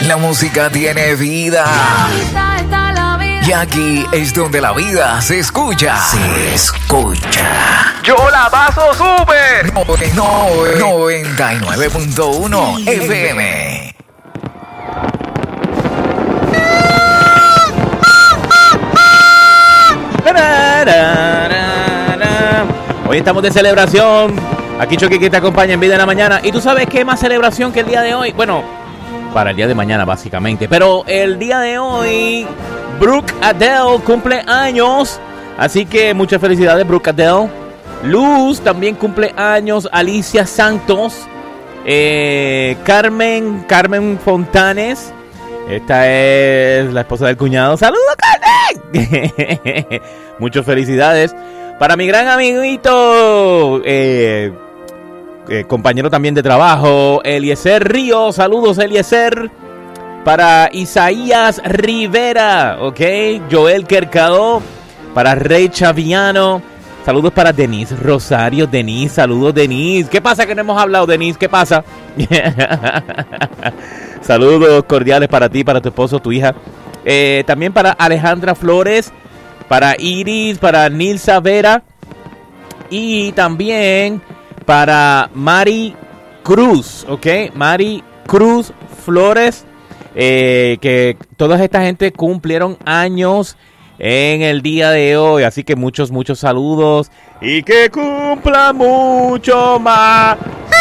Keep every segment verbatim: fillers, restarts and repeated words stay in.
La música tiene vida. Y aquí es donde la vida se escucha. Se escucha. Yo la paso súper. No, no, noventa y nueve punto uno F M. Hoy estamos de celebración. Aquí Chucky que te acompaña en Vida en la Mañana. ¿Y tú sabes qué más celebración que el día de hoy? Bueno, para el día de mañana básicamente. Pero el día de hoy, Brooke Adele cumple años. Así que muchas felicidades, Brooke Adele. Luz también cumple años. Alicia Santos. Eh, Carmen, Carmen Fontanes. Esta es la esposa del cuñado. ¡Saludos, Carmen! Muchas felicidades. Para mi gran amiguito, eh, eh, compañero también de trabajo, Eliezer Ríos. Saludos, Eliezer. Para Isaías Rivera, ok. Joel Kercado. Para Rey Chaviano. Saludos para Denise Rosario. Denise, saludos, Denise. ¿Qué pasa que no hemos hablado, Denise? ¿Qué pasa? Saludos cordiales para ti, para tu esposo, tu hija. Eh, también para Alejandra Flores. Para Iris, para Nilsa Vera. Y también para Mari Cruz, ¿ok? Mari Cruz Flores. Eh, que toda esta gente cumplieron años en el día de hoy. Así que muchos, muchos saludos. Y que cumpla mucho más.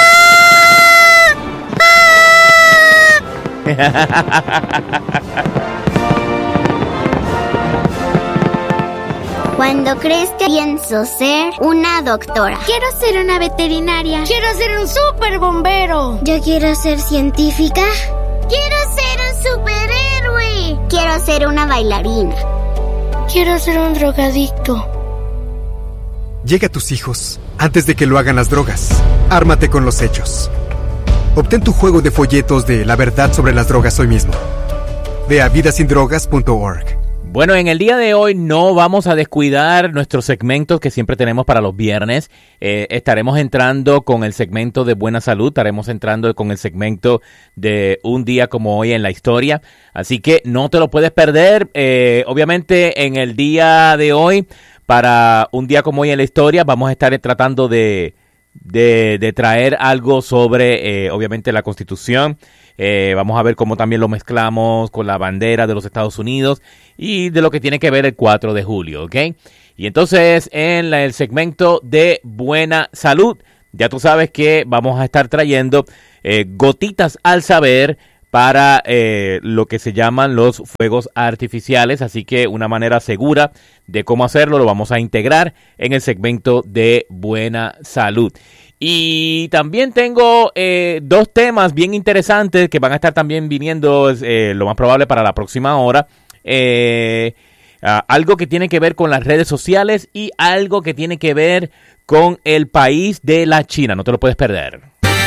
Cuando crezca pienso ser una doctora. Quiero ser una veterinaria. Quiero ser un super bombero. Yo quiero ser científica. Quiero ser un superhéroe. Quiero ser una bailarina. Quiero ser un drogadicto. Llega a tus hijos antes de que lo hagan las drogas. Ármate con los hechos. Obtén tu juego de folletos de La Verdad sobre las Drogas hoy mismo. Ve a vida sin drogas punto org. Bueno, en el día de hoy no vamos a descuidar nuestros segmentos que siempre tenemos para los viernes. Eh, estaremos entrando con el segmento de Buena Salud, estaremos entrando con el segmento de Un Día Como Hoy en la Historia. Así que no te lo puedes perder. Eh, obviamente en el día de hoy, para Un Día Como Hoy en la Historia, vamos a estar tratando de, de, de traer algo sobre, eh, obviamente, la Constitución. Eh, vamos a ver cómo también lo mezclamos con la bandera de los Estados Unidos y de lo que tiene que ver el cuatro de julio, ¿ok? Y entonces en la, el segmento de Buena Salud, ya tú sabes que vamos a estar trayendo eh, gotitas al saber para eh, lo que se llaman los fuegos artificiales, así que una manera segura de cómo hacerlo lo vamos a integrar en el segmento de Buena Salud. Y también tengo eh, dos temas bien interesantes que van a estar también viniendo eh, lo más probable para la próxima hora. Eh, uh, algo que tiene que ver con las redes sociales y algo que tiene que ver con el país de la China. No te lo puedes perder.